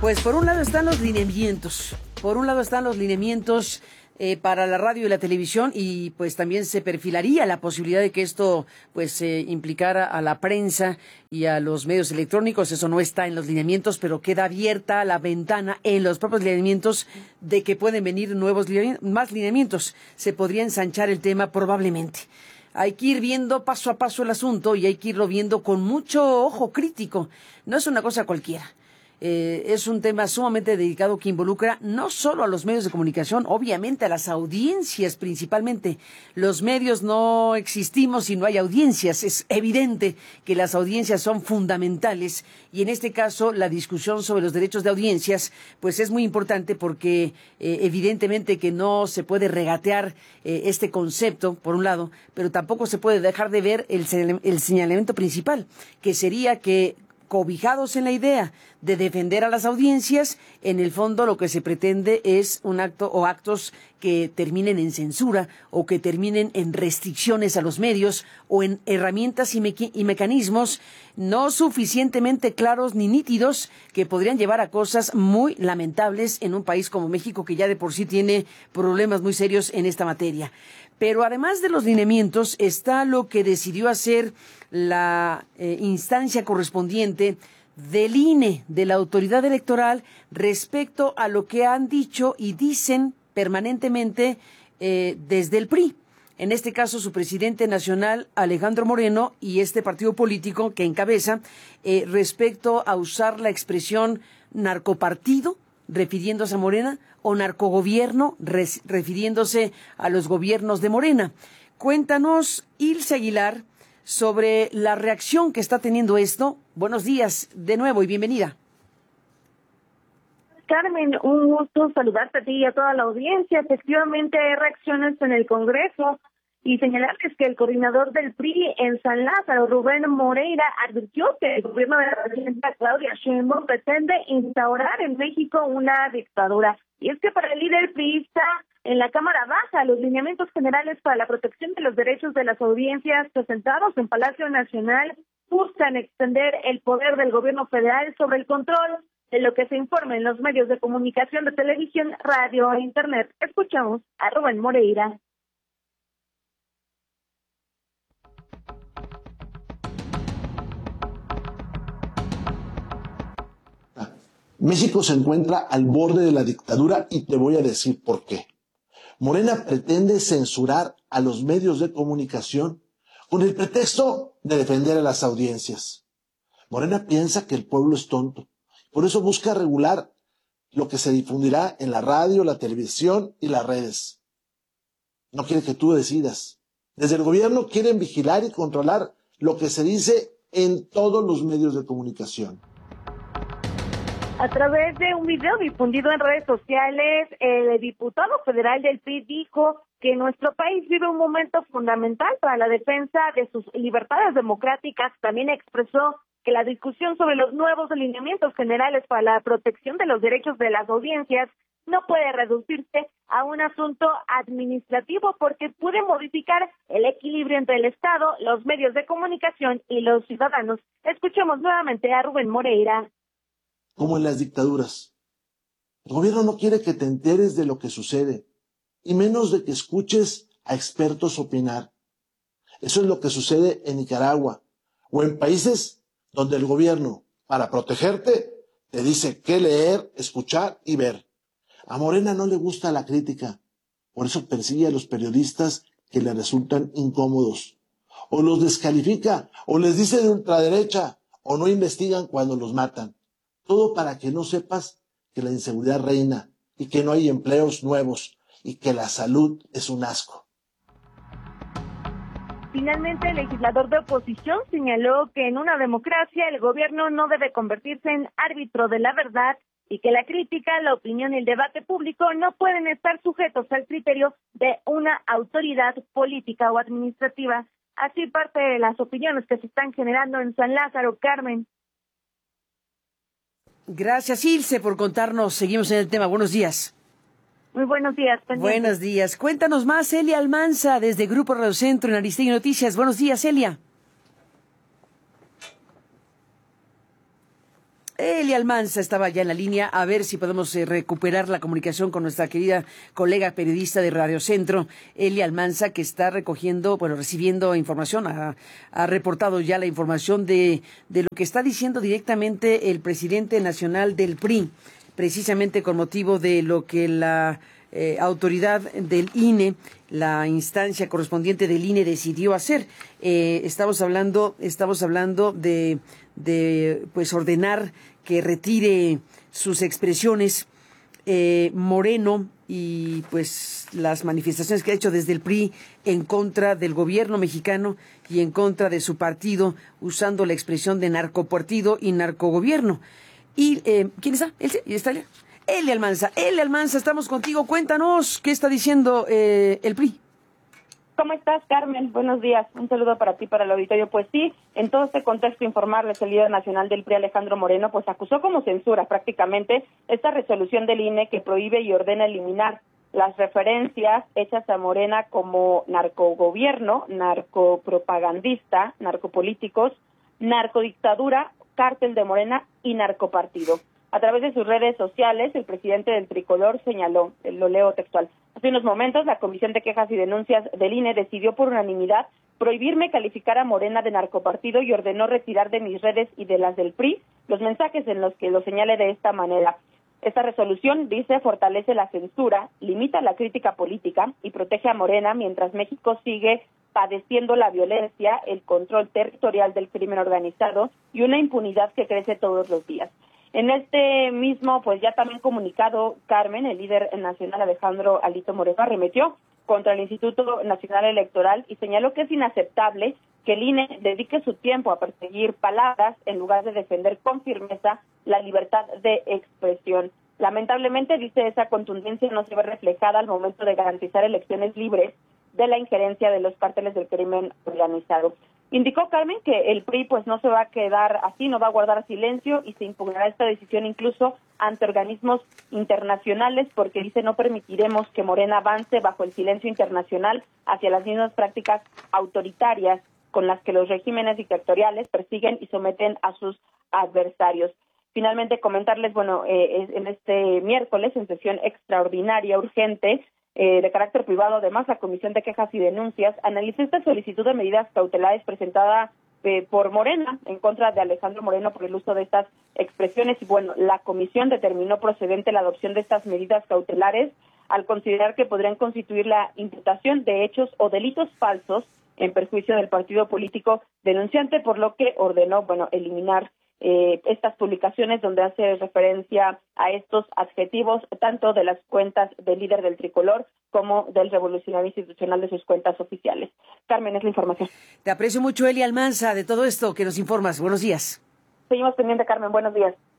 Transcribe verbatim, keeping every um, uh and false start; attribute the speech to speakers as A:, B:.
A: Pues por un lado están los lineamientos, por un lado están los lineamientos eh, para la radio y la televisión, y pues también se perfilaría la posibilidad de que esto pues eh, implicara a la prensa y a los medios electrónicos. Eso no está en los lineamientos, pero queda abierta la ventana en los propios lineamientos de que pueden venir nuevos lineamientos, más lineamientos. Se podría ensanchar el tema probablemente. Hay que ir viendo paso a paso el asunto y hay que irlo viendo con mucho ojo crítico. No es una cosa cualquiera. Eh, es un tema sumamente delicado que involucra no solo a los medios de comunicación, obviamente a las audiencias principalmente. Los medios no existimos si no hay audiencias. Es evidente que las audiencias son fundamentales y en este caso la discusión sobre los derechos de audiencias pues es muy importante porque eh, evidentemente que no se puede regatear eh, este concepto por un lado, pero tampoco se puede dejar de ver el, el señalamiento principal, que sería que cobijados en la idea de defender a las audiencias, en el fondo lo que se pretende es un acto o actos que terminen en censura o que terminen en restricciones a los medios o en herramientas y, mequi- y mecanismos no suficientemente claros ni nítidos que podrían llevar a cosas muy lamentables en un país como México, que ya de por sí tiene problemas muy serios en esta materia. Pero además de los lineamientos está lo que decidió hacer la eh, instancia correspondiente del I N E, de la autoridad electoral, respecto a lo que han dicho y dicen permanentemente eh, desde el P R I. En este caso, su presidente nacional, Alejandro Moreno, y este partido político que encabeza, eh, respecto a usar la expresión narcopartido, refiriéndose a Morena, o narcogobierno, res, refiriéndose a los gobiernos de Morena. Cuéntanos, Ilse Aguilar, sobre la reacción que está teniendo esto. Buenos días de nuevo y bienvenida.
B: Carmen, un gusto saludarte a ti y a toda la audiencia. Efectivamente hay reacciones en el Congreso y señalarles que el coordinador del P R I en San Lázaro, Rubén Moreira, advirtió que el gobierno de la presidenta Claudia Sheinbaum pretende instaurar en México una dictadura. Y es que para el líder priista en la Cámara Baja, los lineamientos generales para la protección de los derechos de las audiencias presentados en Palacio Nacional buscan extender el poder del gobierno federal sobre el control de lo que se informa en los medios de comunicación de televisión, radio e internet. Escuchamos a Rubén Moreira.
C: México se encuentra al borde de la dictadura y te voy a decir por qué. Morena pretende censurar a los medios de comunicación con el pretexto de defender a las audiencias. Morena piensa que el pueblo es tonto, por eso busca regular lo que se difundirá en la radio, la televisión y las redes. No quiere que tú decidas. Desde el gobierno quieren vigilar y controlar lo que se dice en todos los medios de comunicación.
B: A través de un video difundido en redes sociales, el diputado federal del P R I dijo que nuestro país vive un momento fundamental para la defensa de sus libertades democráticas. También expresó que la discusión sobre los nuevos lineamientos generales para la protección de los derechos de las audiencias no puede reducirse a un asunto administrativo porque puede modificar el equilibrio entre el Estado, los medios de comunicación y los ciudadanos. Escuchemos nuevamente a Rubén Moreira.
C: Como en las dictaduras. El gobierno no quiere que te enteres de lo que sucede, y menos de que escuches a expertos opinar. Eso es lo que sucede en Nicaragua, o en países donde el gobierno, para protegerte, te dice qué leer, escuchar y ver. A Morena no le gusta la crítica, por eso persigue a los periodistas que le resultan incómodos, o los descalifica, o les dice de ultraderecha, o no investigan cuando los matan. Todo para que no sepas que la inseguridad reina y que no hay empleos nuevos y que la salud es un asco.
B: Finalmente, el legislador de oposición señaló que en una democracia el gobierno no debe convertirse en árbitro de la verdad y que la crítica, la opinión y el debate público no pueden estar sujetos al criterio de una autoridad política o administrativa. Así parte de las opiniones que se están generando en San Lázaro, Carmen.
A: Gracias, Ilse, por contarnos. Seguimos en el tema. Buenos días.
B: Muy buenos días. Pendiente.
A: Buenos días. Cuéntanos más, Celia Almanza, desde Grupo Radio Centro en Aristegui Noticias. Buenos días, Celia. Eli Almanza estaba ya en la línea, a ver si podemos eh, recuperar la comunicación con nuestra querida colega periodista de Radio Centro, Eli Almanza, que está recogiendo, bueno, recibiendo información, ha, ha reportado ya la información de, de lo que está diciendo directamente el presidente nacional del P R I, precisamente con motivo de lo que la eh, autoridad del I N E, la instancia correspondiente del I N E decidió hacer. Eh, estamos hablando, estamos hablando de de pues ordenar que retire sus expresiones eh, Moreno y pues las manifestaciones que ha hecho desde el P R I en contra del gobierno mexicano y en contra de su partido, usando la expresión de narcopartido y narcogobierno. Y eh, ¿quién está? ¿Él está? Eli Almanza. Eli Almanza, estamos contigo. Cuéntanos qué está diciendo eh, el P R I.
D: ¿Cómo estás, Carmen? Buenos días. Un saludo para ti, para el auditorio. Pues sí, en todo este contexto, informarles, el líder nacional del P R I, Alejandro Moreno, pues acusó como censura prácticamente esta resolución del I N E que prohíbe y ordena eliminar las referencias hechas a Morena como narcogobierno, narcopropagandista, narcopolíticos, narcodictadura, cártel de Morena y narcopartido. A través de sus redes sociales, el presidente del Tricolor señaló, lo leo textual, hace unos momentos la Comisión de Quejas y Denuncias del I N E decidió por unanimidad prohibirme calificar a Morena de narcopartido y ordenó retirar de mis redes y de las del P R I los mensajes en los que lo señale de esta manera. Esta resolución, dice, fortalece la censura, limita la crítica política y protege a Morena mientras México sigue padeciendo la violencia, el control territorial del crimen organizado y una impunidad que crece todos los días. En este mismo, pues ya también comunicado, Carmen, el líder nacional Alejandro Alito Moreno, arremetió contra el Instituto Nacional Electoral y señaló que es inaceptable que el I N E dedique su tiempo a perseguir palabras en lugar de defender con firmeza la libertad de expresión. Lamentablemente, dice, esa contundencia no se ve reflejada al momento de garantizar elecciones libres de la injerencia de los cárteles del crimen organizado. Indicó, Carmen, que el P R I pues no se va a quedar así, no va a guardar silencio y se impugnará esta decisión incluso ante organismos internacionales porque dice no permitiremos que Morena avance bajo el silencio internacional hacia las mismas prácticas autoritarias con las que los regímenes dictatoriales persiguen y someten a sus adversarios. Finalmente, comentarles, bueno, eh, en este miércoles, en sesión extraordinaria urgente, Eh, de carácter privado, además, la Comisión de Quejas y Denuncias analizó esta solicitud de medidas cautelares presentada eh, por Morena en contra de Alejandro Moreno por el uso de estas expresiones y bueno, la comisión determinó procedente la adopción de estas medidas cautelares al considerar que podrían constituir la imputación de hechos o delitos falsos en perjuicio del partido político denunciante, por lo que ordenó, bueno, eliminar Eh, estas publicaciones donde hace referencia a estos adjetivos tanto de las cuentas del líder del Tricolor como del Revolucionario Institucional de sus cuentas oficiales. Carmen, es la información.
A: Te aprecio mucho, Eli Almanza, de todo esto que nos informas. Buenos días.
D: Seguimos pendiente, Carmen. Buenos días.